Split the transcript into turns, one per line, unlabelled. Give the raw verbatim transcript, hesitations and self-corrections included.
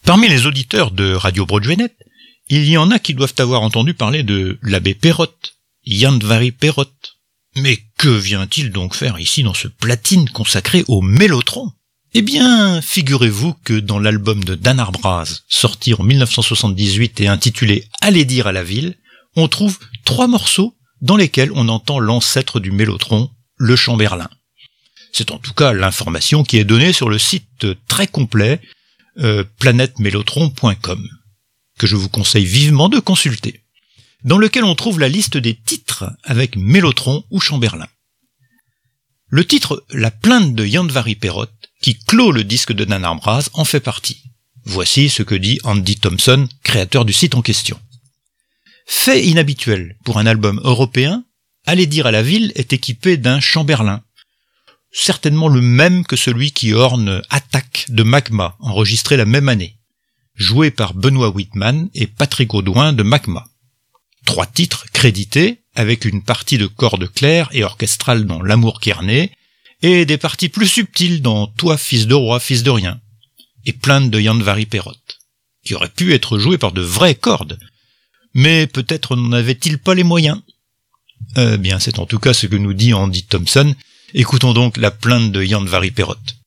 Parmi les auditeurs de Radio Broadwaynet, il y en a qui doivent avoir entendu parler de l'abbé Perrotte, Yandvari Perrotte. Mais que vient-il donc faire ici dans ce platine consacré au mélotron ? Eh bien, figurez-vous que dans l'album de Dan Arbraz, sorti en mille neuf cent soixante-dix-huit et intitulé « Allez dire à la ville », on trouve trois morceaux dans lesquels on entend l'ancêtre du mélotron, le Chamberlain. C'est en tout cas l'information qui est donnée sur le site très complet euh, planète mélotron point com, que je vous conseille vivement de consulter, dans lequel on trouve la liste des titres avec mélotron ou Chamberlain. Le titre « La plainte de Yandvari Perrotte », qui clôt le disque de Dan Arbraz, en fait partie. Voici ce que dit Andy Thompson, créateur du site en question. Fait inhabituel pour un album européen, Allez dire à la ville est équipé d'un Chamberlain, certainement le même que celui qui orne Attaque de Magma, enregistré la même année, joué par Benoît Whitman et Patrick Audouin de Magma. Trois titres crédités, avec une partie de cordes claires et orchestrale dans L'amour qui renaît, et des parties plus subtiles dans Toi, fils de roi, fils de rien, et Plainte de Yandvari Perrotte, qui auraient pu être joués par de vraies cordes, mais peut-être n'en avait-il pas les moyens. Eh bien, c'est en tout cas ce que nous dit Andy Thompson. Écoutons donc la plainte de Yandvari Perrotte.